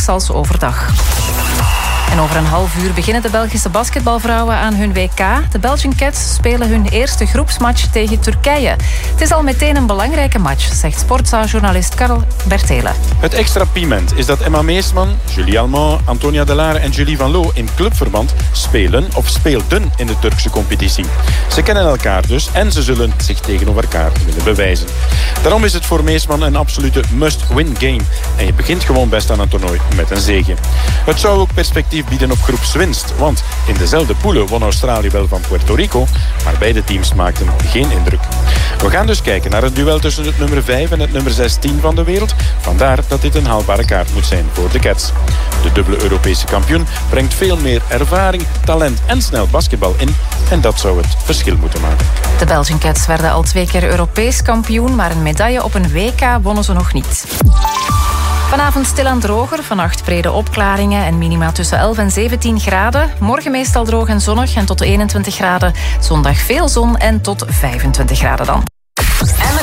als overdag. En over een half uur beginnen de Belgische basketbalvrouwen aan hun WK. De Belgian Cats spelen hun eerste groepsmatch tegen Turkije. Het is al meteen een belangrijke match, zegt sportzaaljournalist Karel Bertelen. Het extra piment is dat Emma Meesman, Julie Almond, Antonia Delare en Julie Van Loo in clubverband spelen of speelden in de Turkse competitie. Ze kennen elkaar dus en ze zullen zich tegenover elkaar willen bewijzen. Daarom is het voor Meesman een absolute must-win game. En je begint gewoon best aan een toernooi met een zege. Het zou ook perspectief bieden op groepswinst, want in dezelfde poelen won Australië wel van Puerto Rico, maar beide teams maakten geen indruk. We gaan dus kijken naar een duel tussen het nummer 5 en het nummer 16 van de wereld. Vandaar dat dit een haalbare kaart moet zijn voor de Cats. De dubbele Europese kampioen brengt veel meer ervaring, talent en snel basketbal in en dat zou het verschil moeten maken. De Belgian Cats werden al 2 keer Europees kampioen, maar een medaille op een WK wonnen ze nog niet. Vanavond stilaan droger, vannacht brede opklaringen en minima tussen 11 en 17 graden. Morgen meestal droog en zonnig en tot 21 graden. Zondag veel zon en tot 25 graden dan.